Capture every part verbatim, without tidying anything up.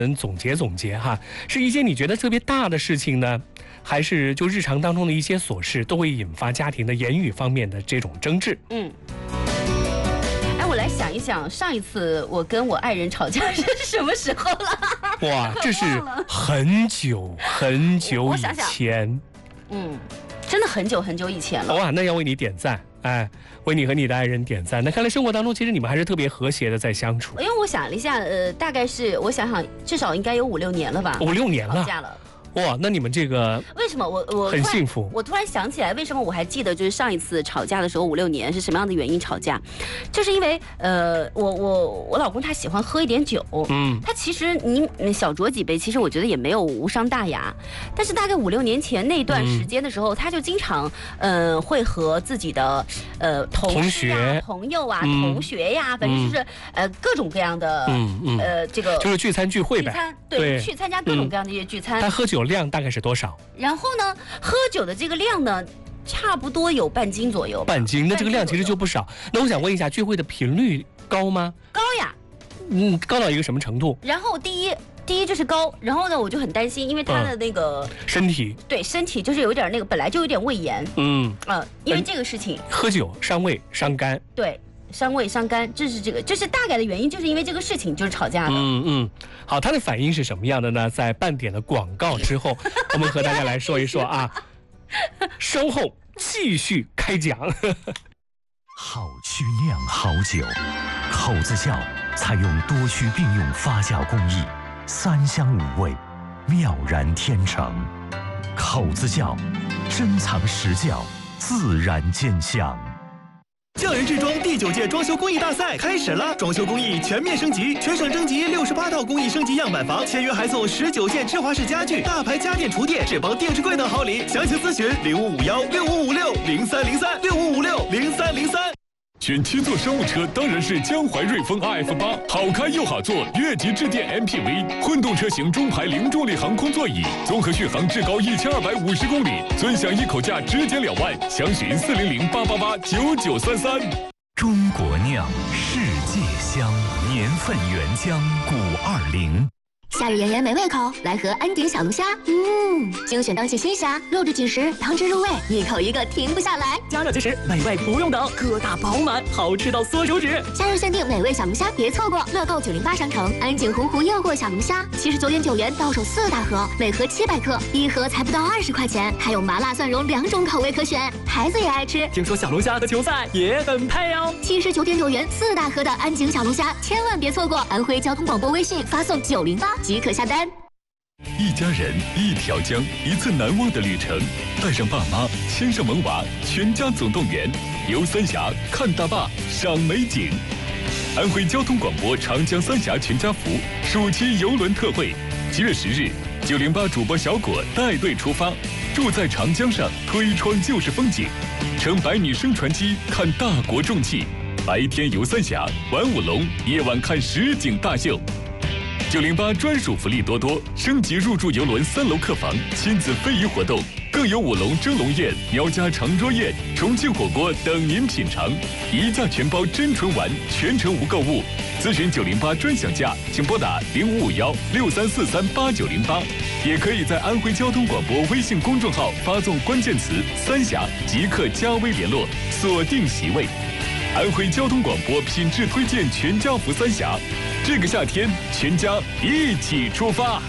能总结总结哈，是一些你觉得特别大的事情呢，还是就日常当中的一些琐事，都会引发家庭的言语方面的这种争执？ 嗯。哎，我来想一想，上一次我跟我爱人吵架是什么时候了？ 哇，这是很久很久以前。我想想嗯，真的很久很久以前了。 哇，那要为你点赞。哎，为你和你的爱人点赞。那看来生活当中，其实你们还是特别和谐的在相处。 因为我想了一下，呃，大概是我想想，至少应该有五六年了吧。 五六年了。 吵架了。 哇，那你们这个为什么我我很幸福？ 我突然想起来，为什么我还记得就是上一次吵架的时候五六年是什么样的原因吵架？就是因为呃，我我我老公他喜欢喝一点酒，嗯，他其实你小酌几杯，其实我觉得也没有无伤大雅。但是大概五六年前那段时间的时候，嗯、他就经常呃会和自己的呃同事呀、朋友啊、嗯、同学呀，反正就是、嗯、呃各种各样的嗯嗯呃这个就是聚餐聚会呗， 聚餐 对, 对去参加各种各样的一些聚餐。 他喝酒量大概是多少？ 然后呢，喝酒的这个量呢，差不多有半斤左右。 半斤，那这个量其实就不少。那我想问一下，聚会的频率高吗？ 高呀。 嗯，高到一个什么程度？ 然后第一，第一就是高，然后呢，我就很担心，因为他的那个、 嗯、身体， 对身体就是有点那个，本来就有点胃炎。嗯啊、呃，因为这个事情， 喝酒伤胃伤肝。 对。伤胃伤肝，这是这个，这是大概的原因，就是因为这个事情就是吵架的。 嗯嗯，好，他的反应是什么样的呢？在半点的广告之后，我们和大家来说一说啊，稍后继续开讲。 好曲酿好酒，口子窖采用多须并用发酵工艺，三香五味，妙然天成。口子窖，珍藏实窖，自然见香。 匠人制装第九届装修工艺大赛开始了，装修工艺全面升级，全省征集六十八套工艺升级样板房，签约还送十九件芝华士家具、大牌家电厨电、智邦电视柜等好礼。详情咨询零五五幺六五五六零三零三六五五六零三零三。 选七座商务车当然是江淮瑞风 R F 八，好开又好坐，越级致电 M P V， 混动车型中排零重力航空座椅，综合续航至高一千二百五十公里，尊享一口价直减两万，详询四零零八八八九九三三。 中国酿，世界香，年份原浆五二零。 夏日炎炎没胃口，来盒安鼎小龙虾。嗯，精选当季新虾，肉质紧实，汤汁入味，一口一个停不下来。 加热即食，美味不用等，个大饱满，好吃到缩手指。 夏日限定美味小龙虾，别错过！乐购九零八商城，安鼎洪湖诱惑小龙虾，七十九点九元到手四大盒，每盒七百克，一盒才不到二十块钱，还有麻辣蒜蓉两种口味可选，孩子也爱吃。 听说小龙虾和球赛也很配哦。 七十九点九元四大盒的安鼎小龙虾，千万别错过！安徽交通广播微信发送九零八。即可下单。 一家人，一条江，一次难忘的旅程。带上爸妈，牵上萌娃，全家总动员，游三峡，看大坝，赏美景。安徽交通广播长江三峡全家福暑期游轮特惠，七月十日，九零八主播小果带队出发，住在长江上，推窗就是风景，乘百米升船机看大国重器，白天游三峡，玩舞龙，夜晚看实景大秀。九零八专属福利多多，升级入住游轮三楼客房，亲子非遗活动，更有舞龙蒸笼宴、苗家长桌宴、重庆火锅等您品尝，一价全包真纯玩，全程无购物。咨询九零八专享价，请拨打零五五幺六三四三八九零八，也可以在安徽交通广播微信公众号发送关键词“三峡”即可加微联络，锁定席位。安徽交通广播品质推荐全家福三峡，这个夏天全家一起出发。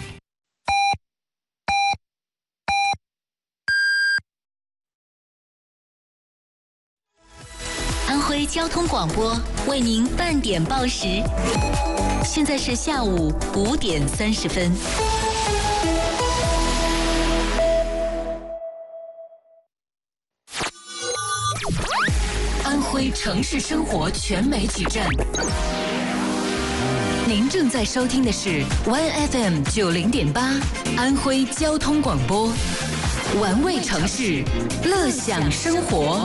安徽交通广播为您半点报时，现在是下午五点三十分。安徽城市生活全媒体站，您正在收听的是 Y F M 九零点八，安徽交通广播，玩味城市，乐享生活。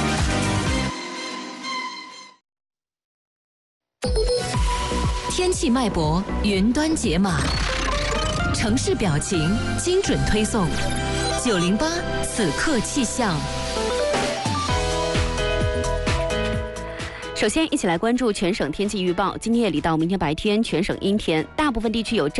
天气脉搏，云端解码，城市表情，精准推送。九零八此刻气象。 首先，一起来关注全省天气预报。今天夜里到明天白天，全省阴天，大部分地区有阵。